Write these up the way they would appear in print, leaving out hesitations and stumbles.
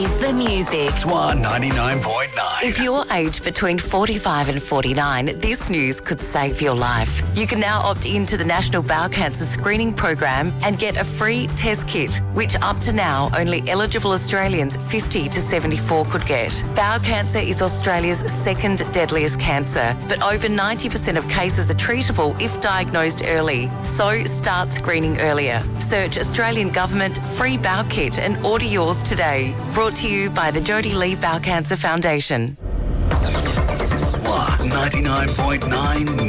Is the music. Swan 99.9. If you're aged between 45 and 49, this news could save your life. You can now opt into the National Bowel Cancer Screening Program and get a free test kit, which up to now only eligible Australians 50 to 74 could get. Bowel cancer is Australia's second deadliest cancer, but over 90% of cases are treatable if diagnosed early. So start screening earlier. Search Australian Government Free Bowel Kit and order yours today. Brought to you by the Jodie Lee Bowel Cancer Foundation. Swan 99.9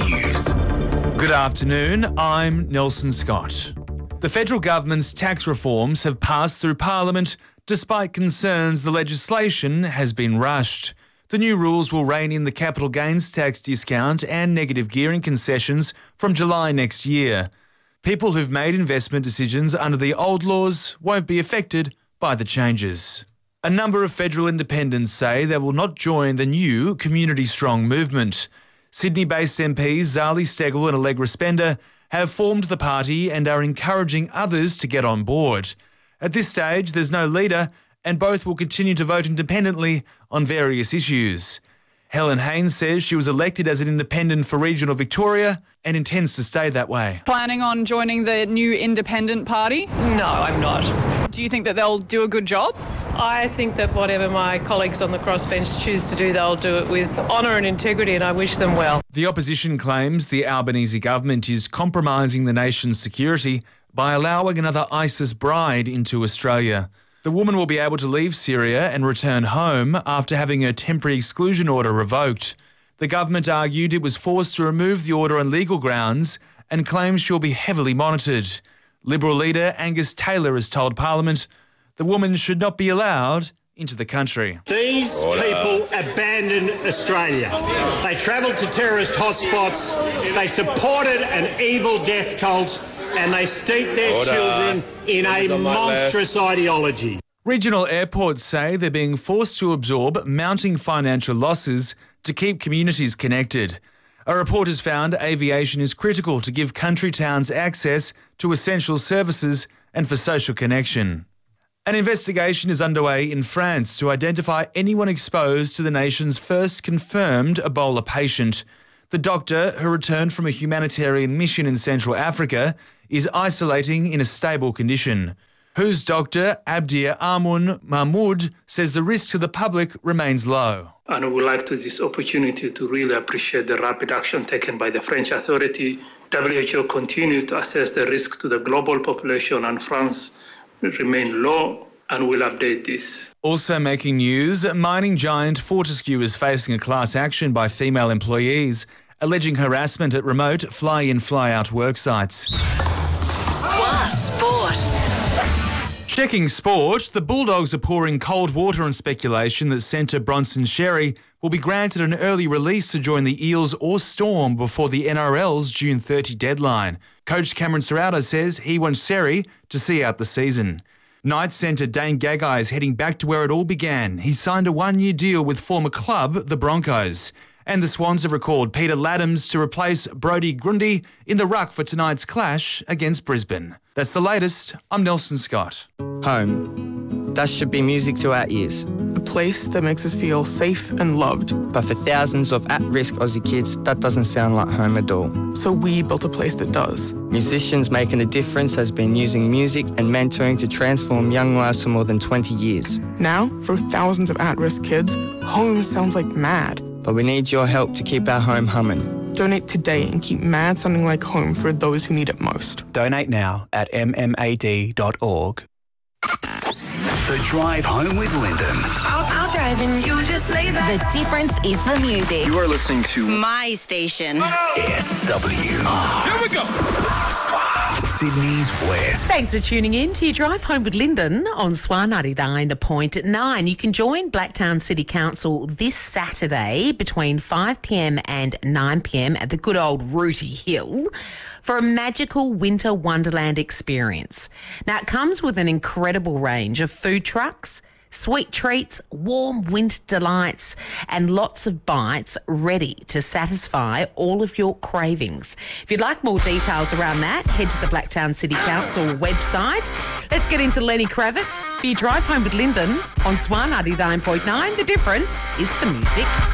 News. Good afternoon, I'm Nelson Scott. The federal government's tax reforms have passed through Parliament despite concerns the legislation has been rushed. The new rules will rein in the capital gains tax discount and negative gearing concessions from July next year. People who've made investment decisions under the old laws won't be affected by the changes. A number of federal independents say they will not join the new Community Strong movement. Sydney-based MPs Zali Steggall and Allegra Spender have formed the party and are encouraging others to get on board. At this stage, there's no leader, and both will continue to vote independently on various issues. Helen Haynes says she was elected as an independent for regional Victoria and intends to stay that way. Planning on joining the new independent party? No, I'm not. Do you think that they'll do a good job? I think that whatever my colleagues on the crossbench choose to do, they'll do it with honour and integrity, and I wish them well. The opposition claims the Albanese government is compromising the nation's security by allowing another ISIS bride into Australia. The woman will be able to leave Syria and return home after having her temporary exclusion order revoked. The government argued it was forced to remove the order on legal grounds and claims she'll be heavily monitored. Liberal leader Angus Taylor has told Parliament the woman should not be allowed into the country. These people abandoned Australia. They travelled to terrorist hotspots, they supported an evil death cult, and they steeped their children in a monstrous ideology. Regional airports say they're being forced to absorb mounting financial losses to keep communities connected. A report has found aviation is critical to give country towns access to essential services and for social connection. An investigation is underway in France to identify anyone exposed to the nation's first confirmed Ebola patient. The doctor, who returned from a humanitarian mission in Central Africa, is isolating in a stable condition. WHO's doctor, Abdir Amun Mahmoud, says the risk to the public remains low. And I would like to this opportunity to really appreciate the rapid action taken by the French authority. WHO continues to assess the risk to the global population, and France will remain low and will update this. Also making news, mining giant Fortescue is facing a class action by female employees, alleging harassment at remote fly-in, fly-out work sites. Swan Sport. Checking sport, the Bulldogs are pouring cold water on speculation that centre Bronson Xerri will be granted an early release to join the Eels or Storm before the NRL's June 30 deadline. Coach Cameron Serrata says he wants Xerri to see out the season. Knights centre Dane Gagai is heading back to where it all began. He signed a one-year deal with former club, the Broncos. And the Swans have recalled Peter Laddams to replace Brodie Grundy in the ruck for tonight's clash against Brisbane. That's the latest. I'm Nelson Scott. Home. That should be music to our ears. A place that makes us feel safe and loved. But for thousands of at-risk Aussie kids, that doesn't sound like home at all. So we built a place that does. Musicians Making a Difference has been using music and mentoring to transform young lives for more than 20 years. Now, for thousands of at-risk kids, home sounds like mad. But we need your help to keep our home humming. Donate today and keep MAD sounding like home for those who need it most. Donate now at mmad.org. The Drive Home with Lyndon. I'll drive and you just lay back. The difference is the music. You are listening to My station. SWR. Here we go. Sydney's West. Thanks for tuning in to your Drive Home with Lyndon on Swan 99.9. You can join Blacktown City Council this Saturday between 5 p.m. and 9 p.m. at the good old Rooty Hill for a magical winter wonderland experience. Now, it comes with an incredible range of food trucks, Sweet treats, warm winter delights, and lots of bites ready to satisfy all of your cravings. If you'd like more details around that, head to the Blacktown City Council website. Let's get into Lenny Kravitz for your drive home with Lyndon on Swan 99.9. The difference is the music.